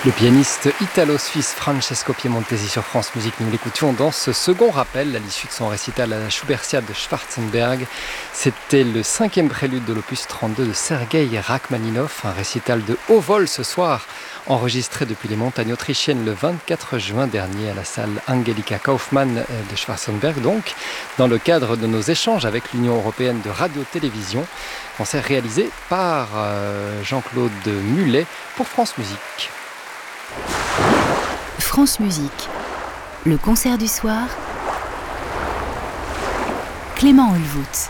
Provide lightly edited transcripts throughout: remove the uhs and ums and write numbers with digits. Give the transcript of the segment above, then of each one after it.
Le pianiste italo-suisse Francesco Piemontesi sur France Musique, nous l'écoutions dans ce second rappel à l'issue de son récital à la Schubertiade de Schwarzenberg. C'était le 5e prélude de l'opus 32 de Sergei Rachmaninov, un récital de haut vol ce soir, enregistré depuis les montagnes autrichiennes le 24 juin dernier à la salle Angelika Kaufmann de Schwarzenberg, donc dans le cadre de nos échanges avec l'Union européenne de radio-télévision, concert réalisé par Jean-Claude Mullet pour France Musique. France Musique, le concert du soir, Clément Olvout.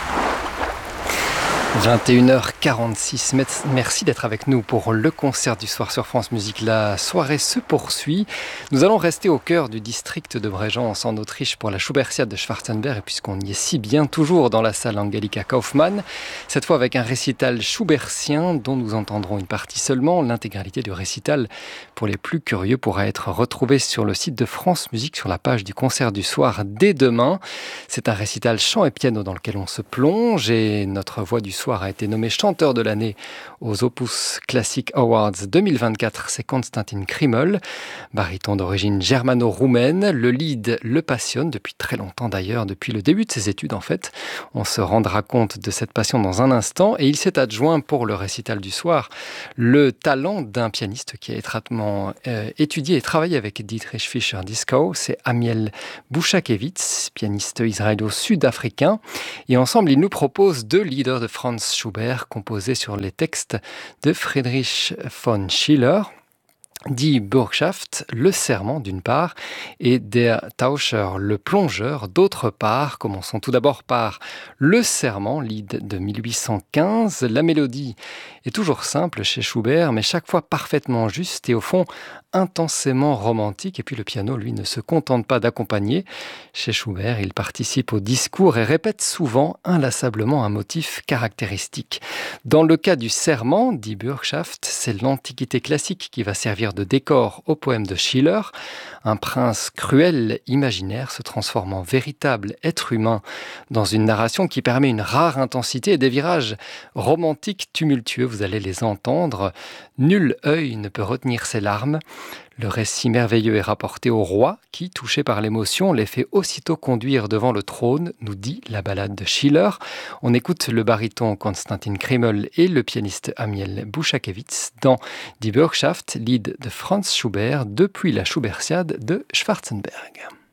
21h46, merci d'être avec nous pour le concert du soir sur France Musique. La soirée se poursuit. Nous allons rester au cœur du district de Brégenz en Autriche pour la Schubertiade de Schwarzenberg, et puisqu'on y est si bien, toujours dans la salle Angelika Kaufmann, cette fois avec un récital schubertien dont nous entendrons une partie seulement. L'intégralité du récital, pour les plus curieux, pourra être retrouvée sur le site de France Musique, sur la page du concert du soir dès demain. C'est un récital chant et piano dans lequel on se plonge, et notre voix du soir a été nommé chanteur de l'année aux Opus Classic Awards 2024. C'est Konstantin Kriml, baryton d'origine germano-roumaine. Le lead le passionne depuis très longtemps d'ailleurs, depuis le début de ses études en fait. On se rendra compte de cette passion dans un instant, et il s'est adjoint pour le récital du soir le talent d'un pianiste qui a étroitement étudié et travaillé avec Dietrich Fischer-Dieskau. C'est Amiel Bouchakevitz, pianiste israélo-sud-africain, et ensemble ils nous proposent deux leaders de Franz Schubert composés sur les textes de Friedrich von Schiller. Die Bürgschaft, le serment d'une part, et Der Tauscher, le plongeur d'autre part. Commençons tout d'abord par le serment, lied de 1815. La mélodie est toujours simple chez Schubert, mais chaque fois parfaitement juste et au fond intensément romantique. Et puis le piano, lui, ne se contente pas d'accompagner. Chez Schubert, il participe au discours et répète souvent inlassablement un motif caractéristique. Dans le cas du serment, Die Bürgschaft, c'est l'Antiquité classique qui va servir de décor au poème de Schiller. Un prince cruel, imaginaire, se transforme en véritable être humain dans une narration qui permet une rare intensité et des virages romantiques tumultueux. Vous allez les entendre. Nul œil ne peut retenir ses larmes. Le récit merveilleux est rapporté au roi qui, touché par l'émotion, les fait aussitôt conduire devant le trône, nous dit la ballade de Schiller. On écoute le baryton Konstantin Kriml et le pianiste Amiel Bouchakevitz dans Die Bürgschaft, lead de Franz Schubert depuis la Schubertiade de Schwarzenberg.